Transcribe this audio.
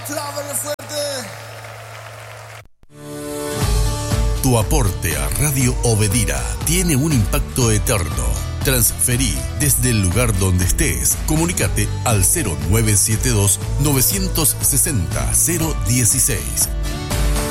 Apláudale fuerte. Tu aporte a Radio Obedira tiene un impacto eterno. Transferí desde el lugar donde estés. Comunícate al 0972 960 016.